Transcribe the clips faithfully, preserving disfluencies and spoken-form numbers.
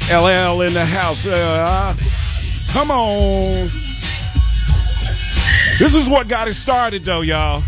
L L in the house. Uh, come on. This is what got it started, though, y'all.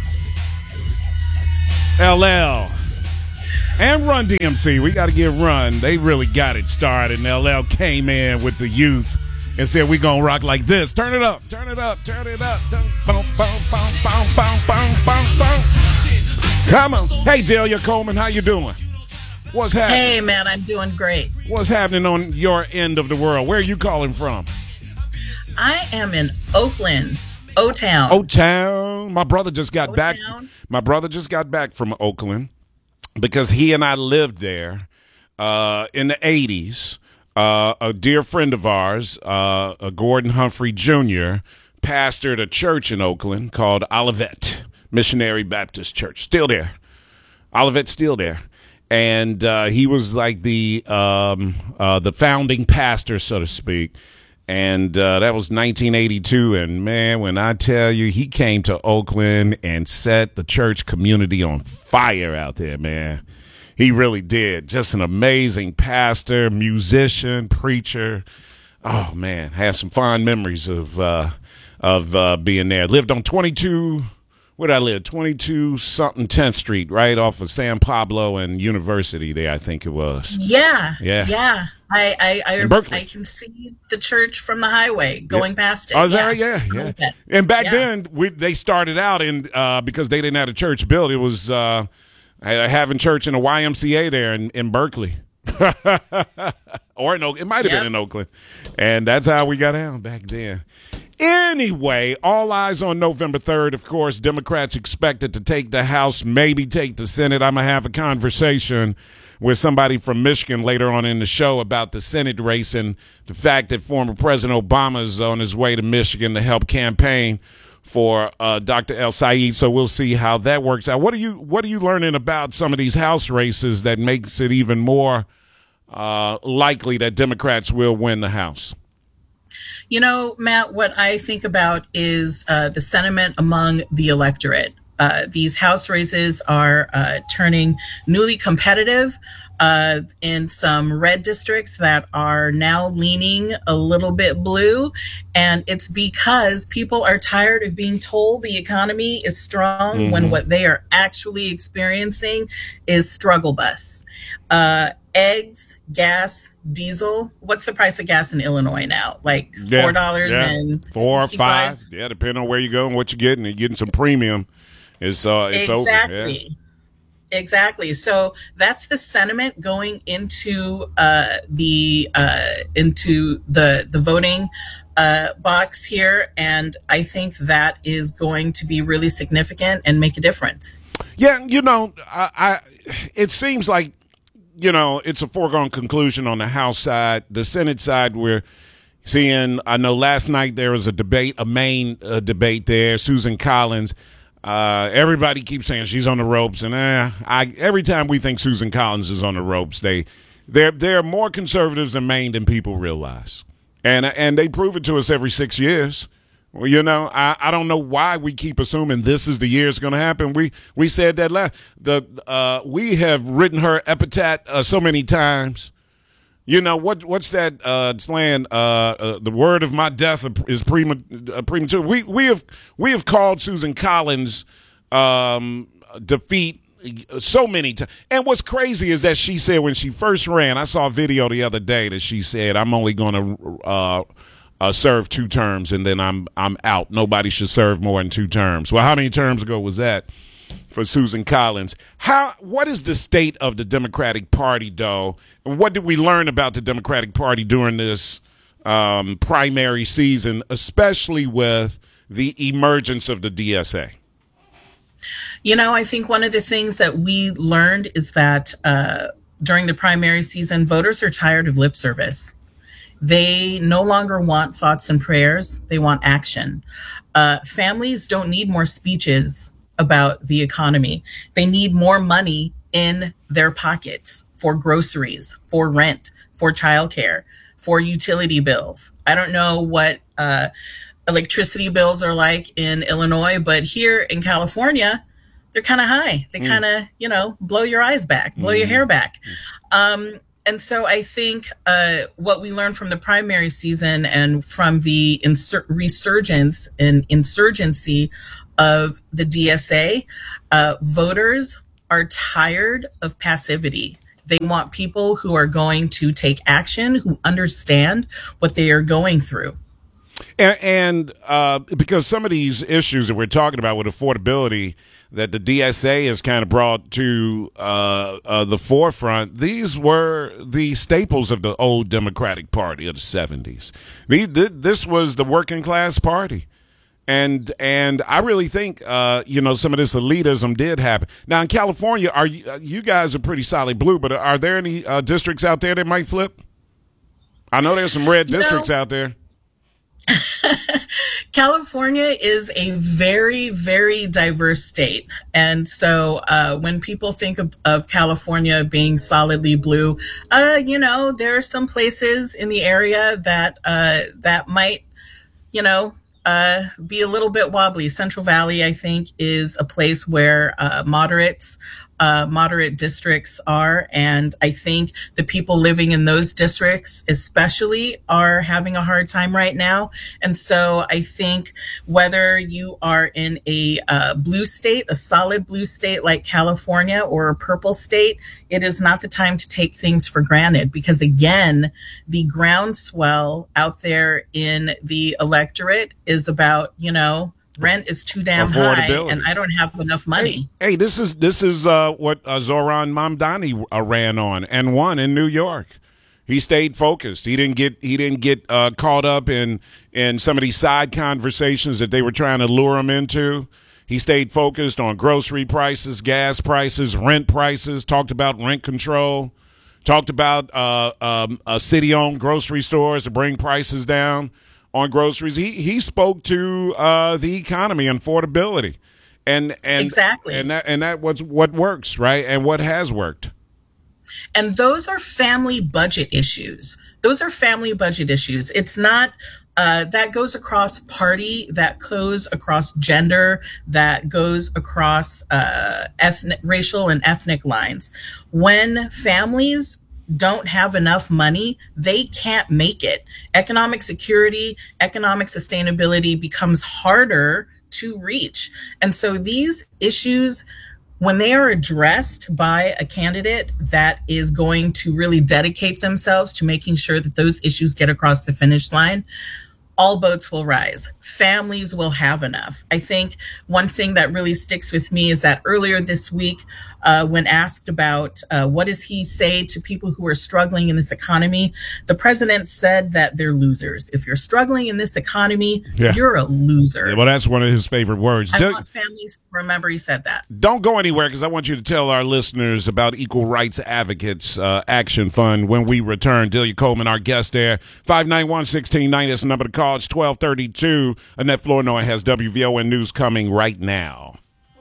L L and Run D M C. We got to give Run. They really got it started. And L L came in with the youth and said, we going to rock like this. Turn it up. Turn it up. Turn it up. Boom, boom, boom, boom, boom, boom, boom, boom. Come on. Hey, Delia Coleman, how you doing? What's happening? Hey, man, I'm doing great. What's happening on your end of the world? Where are you calling from? I am in Oakland, O-Town. O-Town. My brother just got back. O-Town. My brother just got back from Oakland because he and I lived there uh, in the eighties. Uh, a dear friend of ours, uh, Gordon Humphrey Junior, pastored a church in Oakland called Olivet Missionary Baptist Church. Still there. Olivet's still there. And uh, he was like the um, uh, the founding pastor, so to speak. And uh, that was nineteen eighty-two. And, man, when I tell you, he came to Oakland and set the church community on fire out there, man. He really did. Just an amazing pastor, musician, preacher. Oh, man, had some fond memories of, uh, of uh, being there. Lived on twenty-two... Where did I live? twenty-two something tenth Street, right off of San Pablo and University there, I think it was. Yeah. Yeah. Yeah. I I I, In Berkeley. I can see the church from the highway going yeah. past it. Oh, is that yeah. right? Yeah, yeah. And back yeah. then, we, they started out in uh, because they didn't have a church built. It was uh, having church in a Y M C A there in, in Berkeley. Or in Oak, it might have yep. been in Oakland. And that's how we got out back then. Anyway, all eyes on November third. Of course, Democrats expected to take the House, maybe take the Senate. I'm going to have a conversation with somebody from Michigan later on in the show about the Senate race and the fact that former President Obama is on his way to Michigan to help campaign for uh, Doctor El-Sayed. So we'll see how that works out. What are you What are you learning about some of these House races that makes it even more uh, likely that Democrats will win the House? You know, Matt, what I think about is uh, the sentiment among the electorate. Uh, these House races are uh, turning newly competitive uh, in some red districts that are now leaning a little bit blue. And it's because people are tired of being told the economy is strong mm-hmm. when what they are actually experiencing is struggle bus. Uh, eggs, gas, diesel. What's the price of gas in Illinois now? Like four dollars yeah, yeah. and four or five. Yeah, depending on where you go and what you're getting. You're getting some premium. It's uh, it's exactly. over. Yeah. Exactly. So that's the sentiment going into uh, the uh, into the the voting uh, box here, and I think that is going to be really significant and make a difference. Yeah, you know, I, I it seems like. You know, it's a foregone conclusion on the House side. The Senate side, we're seeing, I know last night there was a debate, a main uh, debate there. Susan Collins, uh, everybody keeps saying she's on the ropes. And eh, I, every time we think Susan Collins is on the ropes, they, they're, they're more conservatives in Maine than people realize. And, and they prove it to us every six years. Well, you know, I, I don't know why we keep assuming this is the year it's going to happen. We we said that last the uh, we have written her epitaph uh, so many times. You know what? What's that uh, slang? Uh, uh, the word of my death is prema- uh, premature. We we have we have called Susan Collins um, defeat so many times. And what's crazy is that she said when she first ran, I saw a video the other day that she said, "I'm only going to." Uh, Uh, serve two terms and then I'm I'm out. Nobody should serve more than two terms. Well, how many terms ago was that for Susan Collins? How? What is the state of the Democratic Party, though? And what did we learn about the Democratic Party during this um, primary season, especially with the emergence of the D S A? You know, I think one of the things that we learned is that uh, during the primary season, voters are tired of lip service. They no longer want thoughts and prayers. They want action. Uh, families don't need more speeches about the economy. They need more money in their pockets for groceries, for rent, for childcare, for utility bills. I don't know what uh, electricity bills are like in Illinois, but here in California, they're kind of high. They kind of, you know, blow your eyes back, blow mm. your hair back. Um, And so I think uh, what we learned from the primary season and from the insur- resurgence and insurgency of the D S A, uh, voters are tired of passivity. They want people who are going to take action, who understand what they are going through. And, and uh, because some of these issues that we're talking about with affordability that the D S A has kind of brought to uh, uh, the forefront, these were the staples of the old Democratic Party of the seventies. This was the working class party. And and I really think, uh, you know, some of this elitism did happen. Now, in California, are you, uh, you guys are pretty solid blue, but are there any uh, districts out there that might flip? I know there's some red districts know, out there. California is a very, very diverse state. And so uh, when people think of, of California being solidly blue, uh, you know, there are some places in the area that uh, that might, you know, uh, be a little bit wobbly. Central Valley, I think, is a place where uh, moderates Uh, moderate districts are. And I think the people living in those districts especially are having a hard time right now. And so I think whether you are in a uh, blue state, a solid blue state like California, or a purple state, it is not the time to take things for granted, because again, the groundswell out there in the electorate is about, you know, rent is too damn high, and I don't have enough money. Hey, hey this is this is uh, what uh, Zohran Mamdani uh, ran on and won in New York. He stayed focused. He didn't get he didn't get uh, caught up in in some of these side conversations that they were trying to lure him into. He stayed focused on grocery prices, gas prices, rent prices. Talked about rent control. Talked about uh, um, uh, city-owned grocery stores to bring prices down on groceries. He he spoke to uh, the economy and affordability, and and exactly, and that and that was what works, right, and what has worked. And those are family budget issues. Those are family budget issues. It's not uh, that goes across party, that goes across gender, that goes across uh, ethnic, racial, and ethnic lines. When families don't have enough money, they can't make it. Economic security, economic sustainability becomes harder to reach. And so these issues, when they are addressed by a candidate that is going to really dedicate themselves to making sure that those issues get across the finish line, all boats will rise. Families will have enough. I think one thing that really sticks with me is that earlier this week, uh, when asked about uh, what does he say to people who are struggling in this economy, the president said that they're losers. If you're struggling in this economy, yeah. you're a loser. Yeah, well, that's one of his favorite words. I Do- want families to remember he said that. Don't go anywhere, because I want you to tell our listeners about Equal Rights Advocates uh, Action Fund when we return. Delia Coleman, our guest there. five nine one, one six nine zero is the number to call. It's twelve thirty-two. Annette Flournoy has W V O N News coming right now.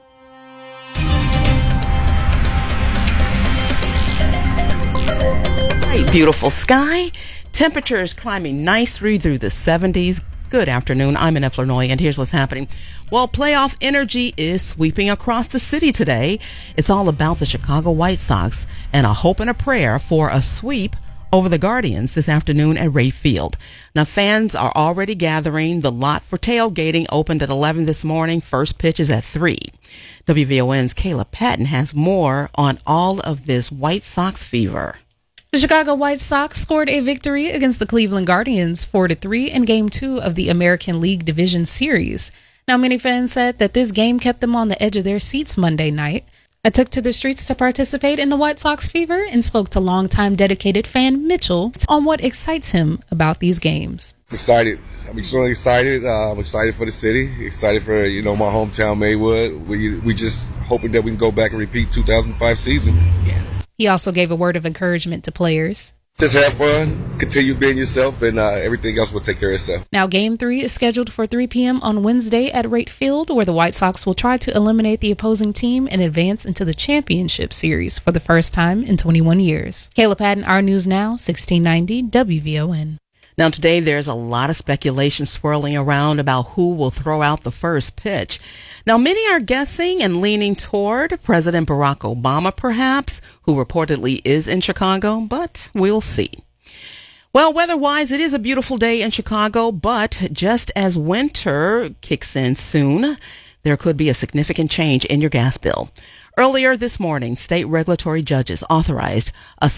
Beautiful sky. Temperatures climbing nicely through the seventies. Good afternoon. I'm Annette Flournoy, and here's what's happening. Well, playoff energy is sweeping across the city today. It's all about the Chicago White Sox and a hope and a prayer for a sweep over the Guardians this afternoon at Wright Field. Now, fans are already gathering. The lot for tailgating opened at eleven this morning. First pitch is at three. W V O N's Kayla Patton has more on all of this White Sox fever. The Chicago White Sox scored a victory against the Cleveland Guardians four to three in Game two of the American League Division Series. Now, many fans said that this game kept them on the edge of their seats Monday night. I took to the streets to participate in the White Sox fever and spoke to longtime dedicated fan Mitchell on what excites him about these games. I'm excited. I'm extremely excited. Uh, I'm excited for the city. Excited for, you know, my hometown, Maywood. We we just hoping that we can go back and repeat two thousand five season. Yes. He also gave a word of encouragement to players. Just have fun, continue being yourself, and uh, everything else will take care of itself. Now, Game three is scheduled for three p.m. on Wednesday at Wright Field, where the White Sox will try to eliminate the opposing team and advance into the championship series for the first time in twenty-one years. Kayla Patton, Our News Now, sixteen ninety W V O N. Now, today, there's a lot of speculation swirling around about who will throw out the first pitch. Now, many are guessing and leaning toward President Barack Obama, perhaps, who reportedly is in Chicago, but we'll see. Well, weather-wise, it is a beautiful day in Chicago, but just as winter kicks in soon, there could be a significant change in your gas bill. Earlier this morning, state regulatory judges authorized a